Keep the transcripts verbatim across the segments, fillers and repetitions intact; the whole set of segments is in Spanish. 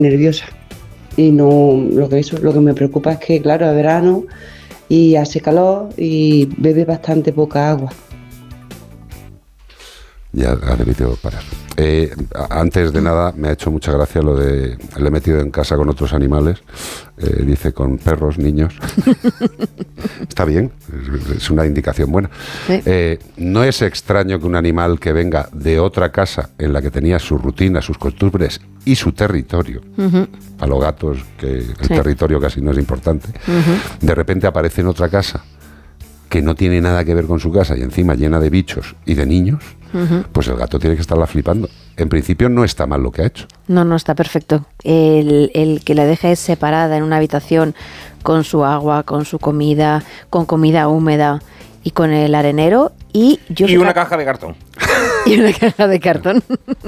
nerviosa. Y no, lo que eso, lo que me preocupa es que, claro, es verano y hace calor y bebe bastante poca agua. Ya ha debido parar. Eh, antes de nada, me ha hecho mucha gracia lo de le he metido en casa con otros animales. Eh, dice con perros, niños. Está bien, es, es una indicación buena. Sí. Eh, no es extraño que un animal que venga de otra casa en la que tenía su rutina, sus costumbres y su territorio, uh-huh. a los gatos, que el sí. territorio casi no es importante, uh-huh. de repente aparece en otra casa que no tiene nada que ver con su casa y encima llena de bichos y de niños, uh-huh. pues el gato tiene que estarla flipando. En principio no está mal lo que ha hecho. No, no, está perfecto. El, el que la deje separada en una habitación con su agua, con su comida, con comida húmeda y con el arenero y... yo y una caja de cartón. Y una caja de cartón.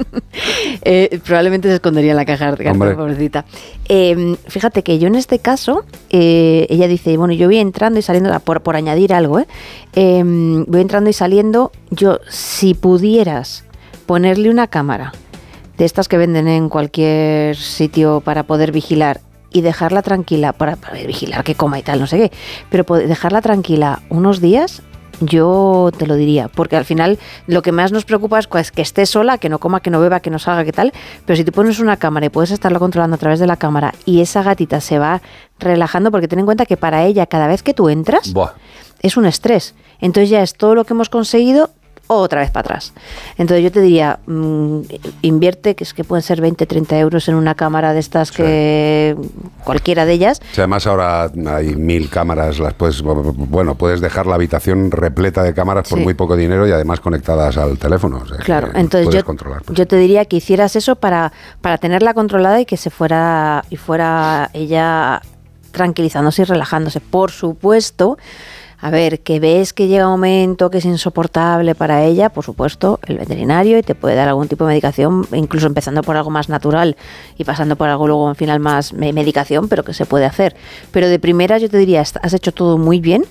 eh, probablemente se escondería en la caja de cartón, hombre. Pobrecita. Eh, fíjate que yo en este caso, eh, ella dice, bueno, yo voy entrando y saliendo, por, por añadir algo, ¿eh? Eh, voy entrando y saliendo, yo, si pudieras ponerle una cámara de estas que venden en cualquier sitio para poder vigilar y dejarla tranquila, para, para vigilar que coma y tal, no sé qué, pero dejarla tranquila unos días... yo te lo diría, porque al final lo que más nos preocupa es que esté sola, que no coma, que no beba, que no salga, que tal, pero si tú pones una cámara y puedes estarlo controlando a través de la cámara y esa gatita se va relajando, porque ten en cuenta que para ella cada vez que tú entras Buah. es un estrés, entonces ya es todo lo que hemos conseguido otra vez para atrás. Entonces yo te diría, mmm, invierte, que es que pueden ser veinte, treinta euros en una cámara de estas sí. que cualquiera de ellas. Sí, además ahora hay mil cámaras, las puedes, bueno, puedes dejar la habitación repleta de cámaras por sí. muy poco dinero y además conectadas al teléfono. O sea, claro, entonces yo, pues. yo te diría que hicieras eso para, para tenerla controlada y que se fuera y fuera ella tranquilizándose y relajándose. Por supuesto, a ver, que ves que llega un momento que es insoportable para ella, por supuesto, el veterinario, y te puede dar algún tipo de medicación, incluso empezando por algo más natural y pasando por algo luego al final más medicación, pero que se puede hacer. Pero de primeras yo te diría, has hecho todo muy bien,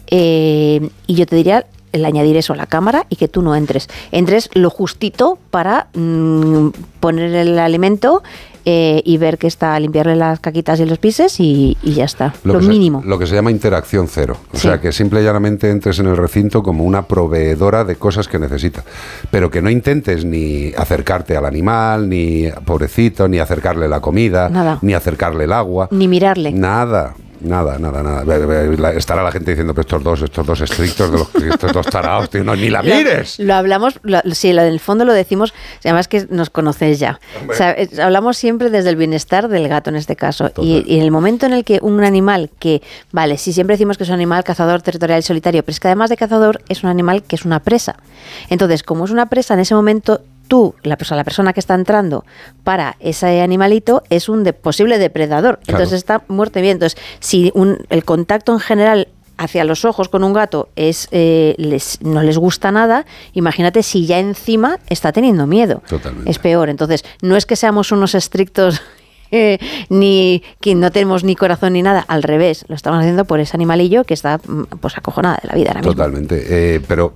eh, y yo te diría el añadir eso a la cámara y que tú no entres. Entres lo justito para mmm, poner el alimento eh, y ver que está, limpiarle las caquitas y los pises y, y ya está, lo, lo mínimo. Se, lo que se llama interacción cero. O sí. sea, que simple y llanamente entres en el recinto como una proveedora de cosas que necesita. Pero que no intentes ni acercarte al animal, ni pobrecito, ni acercarle la comida, nada. ni acercarle el agua. Ni mirarle. Nada. Nada, nada, nada. Estará la gente diciendo, pero estos dos, estos dos estrictos, de los, estos dos tarados, tío, no, ni la mires. Lo, lo hablamos, lo, sí, en el fondo lo decimos, además que nos conocéis ya. O sea, hablamos siempre desde el bienestar del gato en este caso. Y, y en el momento en el que un animal que, vale, sí, siempre decimos que es un animal cazador, territorial y solitario, pero es que además de cazador es un animal que es una presa. Entonces, como es una presa, en ese momento tú, la persona, la persona que está entrando para ese animalito es un de, posible depredador, claro. Entonces está muerto y bien. Entonces, si un, el contacto en general hacia los ojos con un gato es eh, les, no les gusta nada, imagínate si ya encima está teniendo miedo. Totalmente. Es peor. Entonces, no es que seamos unos estrictos eh, ni que no tenemos ni corazón ni nada, al revés, lo estamos haciendo por ese animalillo que está pues acojonada de la vida ahora mismo. Totalmente. Eh, pero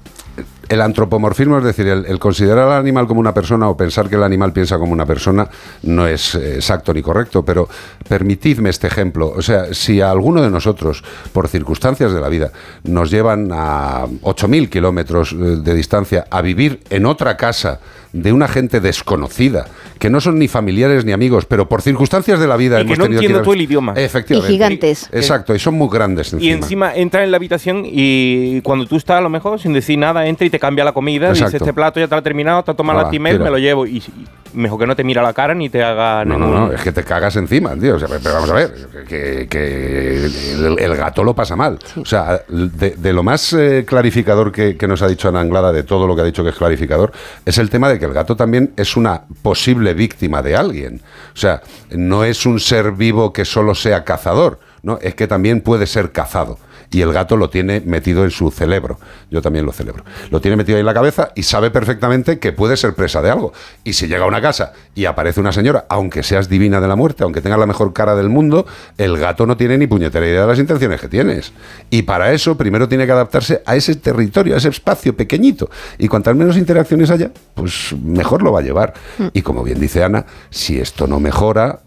el antropomorfismo, es decir, el, el considerar al animal como una persona o pensar que el animal piensa como una persona no es exacto ni correcto, pero permitidme este ejemplo. O sea, si a alguno de nosotros, por circunstancias de la vida, nos llevan a ocho mil kilómetros de distancia a vivir en otra casa de una gente desconocida, que no son ni familiares ni amigos, pero por circunstancias de la vida y hemos que no tenido entiendo que... tú el idioma. Efectivamente. Y gigantes. Exacto, y son muy grandes encima. Y encima entra en la habitación y cuando tú estás a lo mejor sin decir nada, entra y te cambia la comida, Exacto. dice, este plato ya te lo ha terminado, te ha tomado ah, la timer, me lo llevo. Y, y mejor que no te mira la cara ni te haga... No, ningún... no, no, es que te cagas encima, tío. O sea, pero vamos a ver, que, que el, el gato lo pasa mal. Sí. O sea, de, de lo más eh, clarificador que, que nos ha dicho Ana Anglada, de todo lo que ha dicho que es clarificador, es el tema de que el gato también es una posible víctima de alguien. O sea, no es un ser vivo que solo sea cazador, ¿no? Es que también puede ser cazado. y el gato lo tiene metido en su cerebro. Yo también lo celebro. Lo tiene metido ahí en la cabeza y sabe perfectamente que puede ser presa de algo. Y si llega a una casa y aparece una señora, aunque seas divina de la muerte, aunque tengas la mejor cara del mundo, el gato no tiene ni puñetera idea de las intenciones que tienes. Y para eso primero tiene que adaptarse a ese territorio, a ese espacio pequeñito. Y cuantas menos interacciones haya, pues mejor lo va a llevar. Mm. Y como bien dice Ana, si esto no mejora,